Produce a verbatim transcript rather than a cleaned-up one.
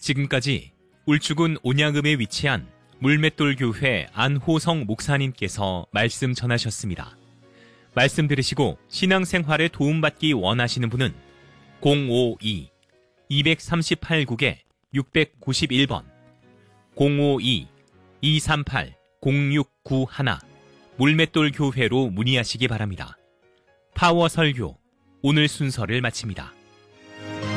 지금까지 울주군 온양읍에 위치한 물맷돌교회 안호성 목사님께서 말씀 전하셨습니다. 말씀 들으시고 신앙생활에 도움받기 원하시는 분은 공오이 이삼팔 국에 육구일 번, 공오이 이삼팔 공육구일 물맷돌교회로 문의하시기 바랍니다. 파워설교, 오늘 순서를 마칩니다.